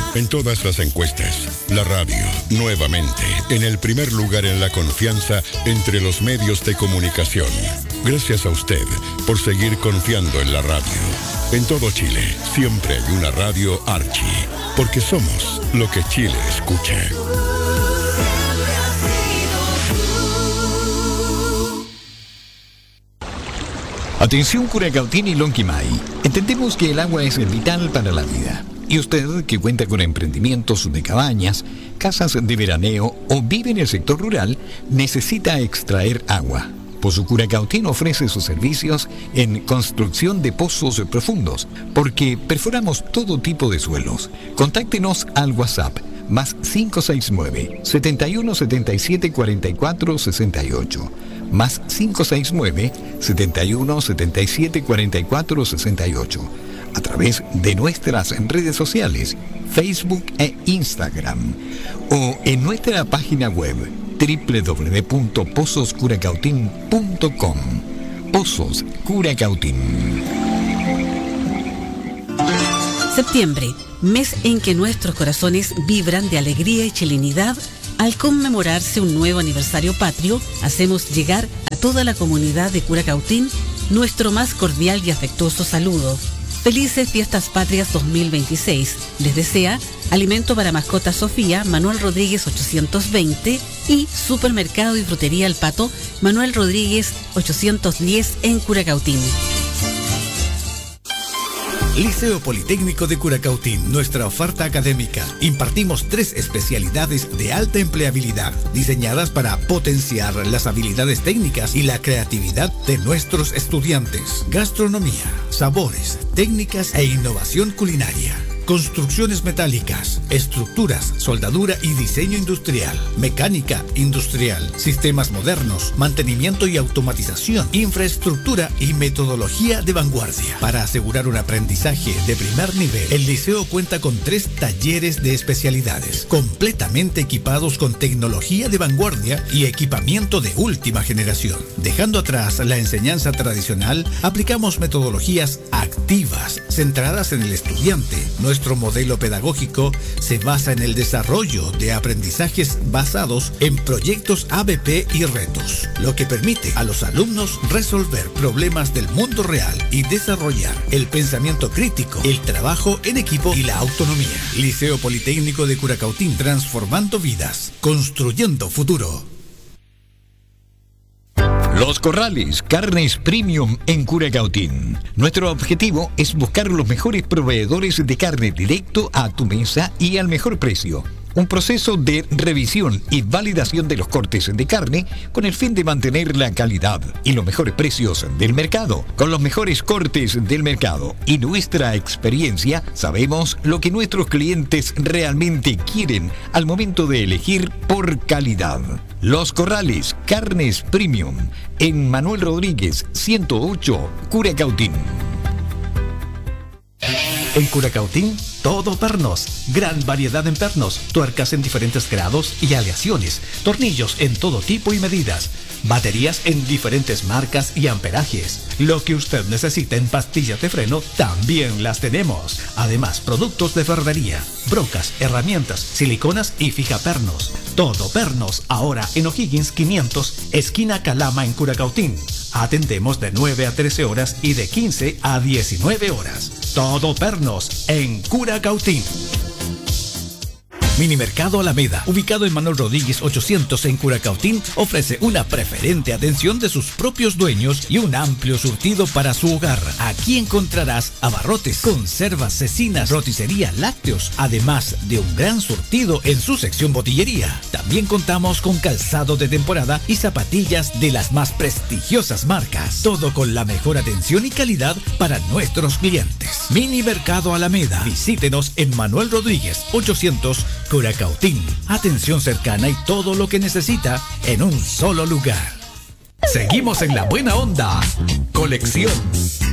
en todas las encuestas. La radio, nuevamente, en el primer lugar en la confianza entre los medios de comunicación. Gracias a usted por seguir confiando en la radio. En todo Chile, siempre hay una radio Archi, porque somos lo que Chile escucha. Atención Curacautín y Lonquimay. Entendemos que el agua es vital para la vida. Y usted, que cuenta con emprendimientos de cabañas, casas de veraneo o vive en el sector rural, necesita extraer agua. Pozo Curacautín ofrece sus servicios en construcción de pozos profundos, porque perforamos todo tipo de suelos. Contáctenos al WhatsApp más 569 71 77 44 68. Más 569 71 77 44 68. A través de nuestras redes sociales, Facebook e Instagram, o en nuestra página web www.pozoscuracautín.com. Pozos Curacautín. Septiembre, mes en que nuestros corazones vibran de alegría y chilenidad. Al conmemorarse un nuevo aniversario patrio, hacemos llegar a toda la comunidad de Curacautín nuestro más cordial y afectuoso saludo. Felices Fiestas Patrias 2026. Les desea Alimento para Mascotas Sofía, Manuel Rodríguez 820 y Supermercado y Frutería El Pato, Manuel Rodríguez 810 en Curacautín. Liceo Politécnico de Curacautín, nuestra oferta académica. Impartimos 3 especialidades de alta empleabilidad, diseñadas para potenciar las habilidades técnicas y la creatividad de nuestros estudiantes. Gastronomía, sabores, técnicas e innovación culinaria. Construcciones metálicas, estructuras, soldadura y diseño industrial, mecánica industrial, sistemas modernos, mantenimiento y automatización, infraestructura y metodología de vanguardia. Para asegurar un aprendizaje de primer nivel, el liceo cuenta con 3 talleres de especialidades, completamente equipados con tecnología de vanguardia y equipamiento de última generación. Dejando atrás la enseñanza tradicional, aplicamos metodologías activas, centradas en el estudiante. Nuestro modelo pedagógico se basa en el desarrollo de aprendizajes basados en proyectos ABP y retos, lo que permite a los alumnos resolver problemas del mundo real y desarrollar el pensamiento crítico, el trabajo en equipo y la autonomía. Liceo Politécnico de Curacautín, transformando vidas, construyendo futuro. Los Corrales, carnes premium en Curacautín. Nuestro objetivo es buscar los mejores proveedores de carne directo a tu mesa y al mejor precio. Un proceso de revisión y validación de los cortes de carne con el fin de mantener la calidad y los mejores precios del mercado. Con los mejores cortes del mercado y nuestra experiencia, sabemos lo que nuestros clientes realmente quieren al momento de elegir por calidad. Los Corrales, carnes premium en Manuel Rodríguez 108, Curacautín. En Curacautín, todo pernos. Gran variedad en pernos, tuercas en diferentes grados y aleaciones, tornillos en todo tipo y medidas, baterías en diferentes marcas y amperajes. Lo que usted necesita en pastillas de freno, también las tenemos. Además, productos de ferretería, brocas, herramientas, siliconas y fijapernos. Todo pernos, ahora en O'Higgins 500, esquina Calama en Curacautín. Atendemos de 9 a 13 horas y de 15 a 19 horas. Todo pernos en Curacautín. Minimercado Alameda, ubicado en Manuel Rodríguez 800 en Curacautín, ofrece una preferente atención de sus propios dueños y un amplio surtido para su hogar. Aquí encontrarás abarrotes, conservas, cecinas, roticería, lácteos, además de un gran surtido en su sección botillería. También contamos con calzado de temporada y zapatillas de las más prestigiosas marcas. Todo con la mejor atención y calidad para nuestros clientes. Minimercado Alameda. Visítenos en Manuel Rodríguez 800 Curacautín. Atención cercana y todo lo que necesita en un solo lugar. Seguimos en la buena onda. Colección